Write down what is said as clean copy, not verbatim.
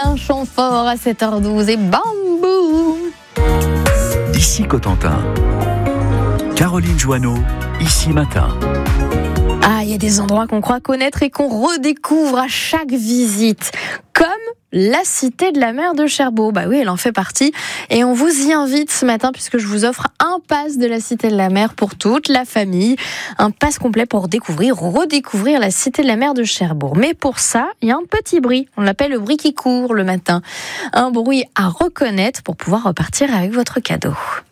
un chant fort à 7h12 et bambou. Ici Cotentin. Caroline Joanneau, ici Matin. Ah, il y a des endroits qu'on croit connaître et qu'on redécouvre à chaque visite, comme la Cité de la Mer de Cherbourg. Bah oui, elle en fait partie. Et on vous y invite ce matin puisque je vous offre un pass de la Cité de la Mer pour toute la famille. Un pass complet pour redécouvrir la Cité de la Mer de Cherbourg. Mais pour ça, il y a un petit bruit. On l'appelle le bruit qui court le matin. Un bruit à reconnaître pour pouvoir repartir avec votre cadeau.